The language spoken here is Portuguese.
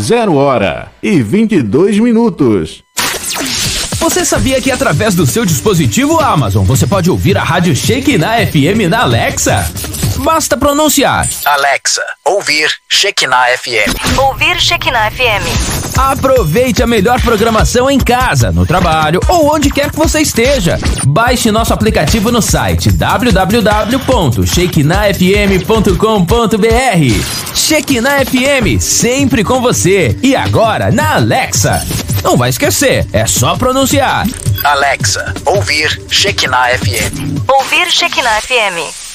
0h22. Você sabia que através do seu dispositivo Amazon você pode ouvir a rádio Shekinah FM na Alexa? Basta pronunciar: Alexa, ouvir Shekinah FM. Ouvir Shekinah FM. Aproveite a melhor programação em casa, no trabalho ou onde quer que você esteja. Baixe nosso aplicativo no site www.shekinahfm.com.br. Shekinah FM, sempre com você. E agora na Alexa. Não vai esquecer, é só pronunciar: Alexa, ouvir Shekinah FM. Ouvir Shekinah FM.